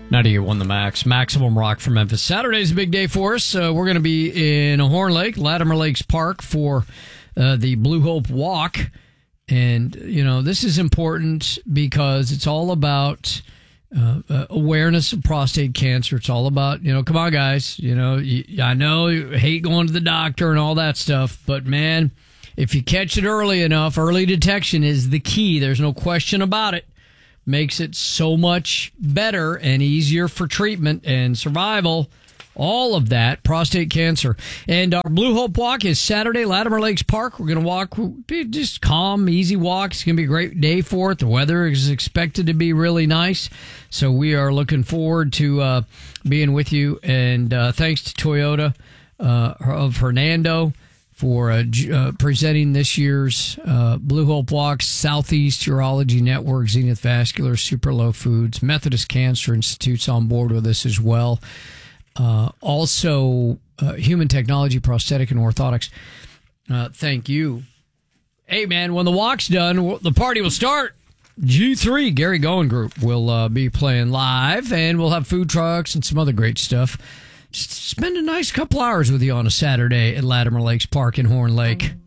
98.1 The Max. Maximum Rock from Memphis. Saturday's a big day for us. We're going to be in Horn Lake, Latimer Lakes Park for the Blue Hope Walk. And, this is important because it's all about awareness of prostate cancer. It's all about, come on, guys. I know you hate going to the doctor and all that stuff, but, man, if you catch it early enough, early detection is the key. There's no question about it. Makes it so much better and easier for treatment and survival. All of that, prostate cancer. And our Blue Hope Walk is Saturday, Latimer Lakes Park. We're going to walk, just calm, easy walk. It's going to be a great day for it. The weather is expected to be really nice. So we are looking forward to being with you. And thanks to Toyota of Hernando for presenting this year's Blue Hope Walk, Southeast Urology Network, Zenith Vascular, Super Low Foods, Methodist Cancer Institute's on board with us as well. Also, Human Technology, Prosthetic, and Orthotics. Thank you. Hey, man, when the walk's done, the party will start. G3, Gary Goen Group, will be playing live, and we'll have food trucks and some other great stuff. Just spend a nice couple hours with you on a Saturday at Latimer Lakes Park in Horn Lake.